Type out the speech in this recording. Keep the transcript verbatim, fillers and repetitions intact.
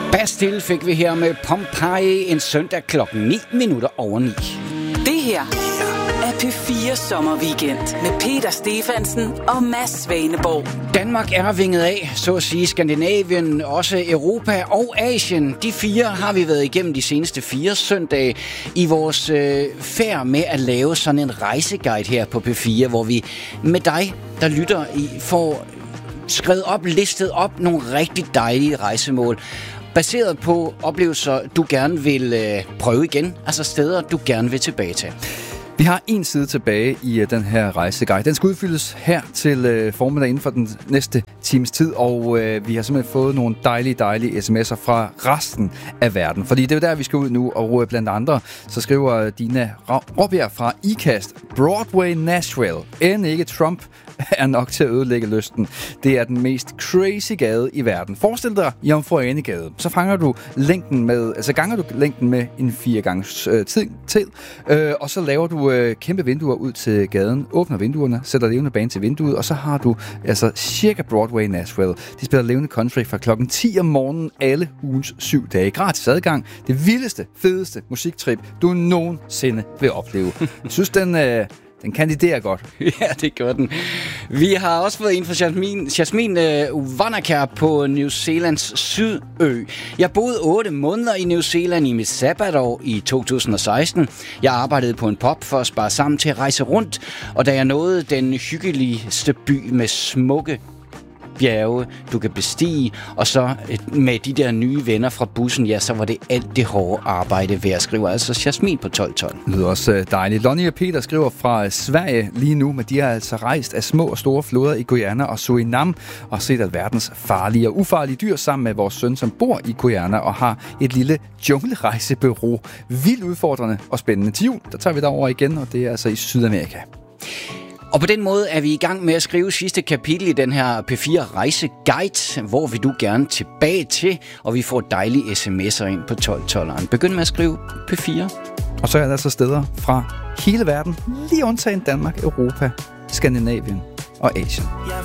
Bastille fik vi her med Pompeii en søndag klokken ni minutter over ni. Det her er P fire Sommerweekend med Peter Stefansen og Mads Svaneborg. Danmark er vinget af, så at sige Skandinavien, også Europa og Asien. De fire har vi været igennem de seneste fire søndage i vores øh, færd med at lave sådan en rejseguide her på P fire, hvor vi med dig, der lytter, i, får skrevet op, listet op nogle rigtig dejlige rejsemål. Baseret på oplevelser, du gerne vil øh, prøve igen, altså steder, du gerne vil tilbage til. Vi har en side tilbage i uh, den her rejseguide. Den skal udfyldes her til uh, formiddag inden for den næste times tid, og uh, vi har simpelthen fået nogle dejlige, dejlige sms'er fra resten af verden. Fordi det er jo der, vi skal ud nu, og uh, blandt andre, så skriver Dina Råbjerg fra IKAST: Broadway Nashville. End ikke Trump er nok til at ødelægge lysten. Det er den mest crazy gade i verden. Forestil dig Jomfru Ane Gade. Så fanger du længden med, altså ganger du længden med en fire gange øh, tid, til, øh, og så laver du øh, kæmpe vinduer ud til gaden, åbner vinduerne, sætter levende bane til vinduet, og så har du altså cirka Broadway Nashville. De spiller levende country fra klokken ti om morgenen alle ugens syv dage. Gratis adgang. Det vildeste, fedeste musiktrip, du nogensinde vil opleve. Jeg synes, den... Øh, Den kandiderer godt. Ja, det gør den. Vi har også fået en fra Jasmin, Jasmin uh, Wanakar på New Zealands sydø. Jeg boede otte måneder i New Zealand i mit sabbatår i to tusind og seksten. Jeg arbejdede på en pub for at spare sammen til at rejse rundt, og da jeg nåede den hyggeligste by med smukke bjerge, du kan bestige, og så med de der nye venner fra bussen, ja, så var det alt det hårde arbejde værd, skriver altså Jasmin på tolv tolv. Det lyder også dejligt. Lonnie og Peter skriver fra Sverige lige nu, men de har altså rejst af små og store floder i Guyana og Surinam og set alverdens farlige og ufarlige dyr sammen med vores søn, som bor i Guyana og har et lille junglerejsebureau. Vildt udfordrende og spændende. Til jul, der tager vi derover igen, og det er altså i Sydamerika. Og på den måde er vi i gang med at skrive sidste kapitel i den her P fire rejseguide. Hvor vil du gerne tilbage til? Og vi får dejlige sms'er ind på tolv tolveren. Begynd med at skrive P fire. Og så er der altså steder fra hele verden, lige undtagen Danmark, Europa, Skandinavien og Asien. Jeg